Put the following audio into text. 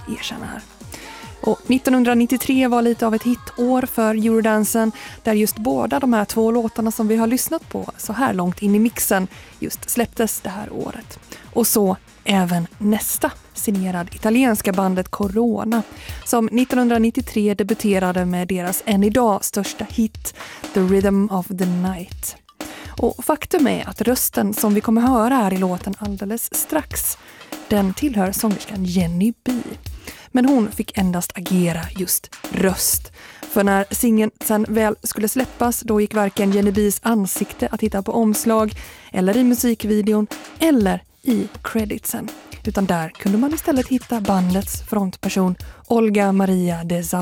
erkänna här. Och 1993 var lite av ett hitår för Eurodansen, där just båda de här två låtarna som vi har lyssnat på så här långt in i mixen just släpptes det här året. Och så även nästa, signerad italienska bandet Corona, som 1993 debuterade med deras än idag största hit, The Rhythm of the Night. Och faktum är att rösten som vi kommer höra här i låten alldeles strax, den tillhör sångerskan Jenny B. Men hon fick endast agera just röst. För när singeln sen väl skulle släppas, då gick varken Jenny B's ansikte att hitta på omslag eller i musikvideon eller i creditsen. Utan där kunde man istället hitta bandets frontperson Olga Maria de